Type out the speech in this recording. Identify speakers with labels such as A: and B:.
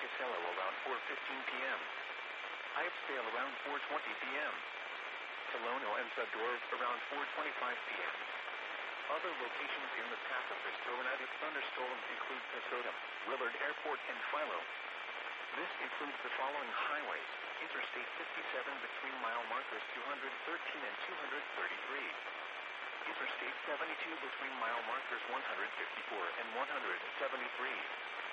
A: Monticello around 4:15 p.m. Hivesdale around 4:20 p.m. Tolono and Zador around 4:25 p.m. Other locations in the path of this tornadic thunderstorm include Kasota, Willard Airport, and Philo. This includes the following highways: Interstate 57 between mile markers 213 and 233. Interstate 72 between mile markers 154 and 173.